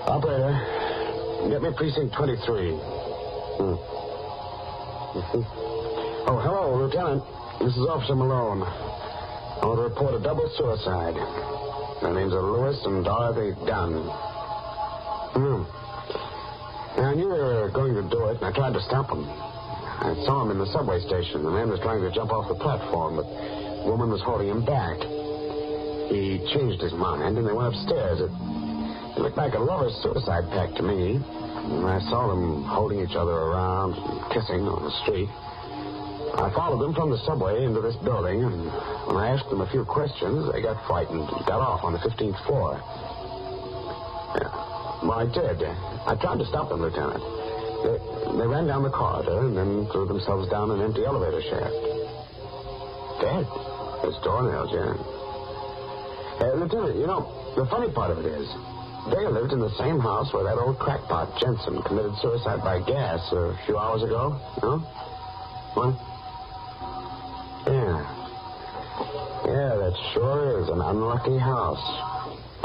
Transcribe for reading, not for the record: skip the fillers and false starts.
Operator, get me precinct 23. Oh, hello, Lieutenant. This is Officer Malone. I want to report a double suicide. Their names are Lewis and Dorothy Dunn. I knew they were going to do it, and I tried to stop them. I saw him in the subway station. The man was trying to jump off the platform, but the woman was holding him back. He changed his mind, and they went upstairs. It looked like a lover's suicide pact to me. And I saw them holding each other around and kissing on the street. I followed them from the subway into this building, and when I asked them a few questions, they got frightened and got off on the 15th floor. Yeah. Well, I did. I tried to stop them, Lieutenant. They ran down the corridor and then threw themselves down an empty elevator shaft. Dead? It's doornails, yeah. Lieutenant, you know, the funny part of it is, they lived in the same house where that old crackpot, Jensen, committed suicide by gas a few hours ago. No? What? Yeah. Yeah, that sure is an unlucky house.